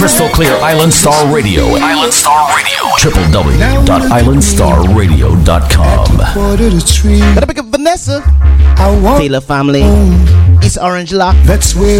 Crystal clear Island Star Radio. Island Star Radio. www.islandstarradio.com. Gotta pick up Vanessa. Taylor family. East Orange Lock. That's where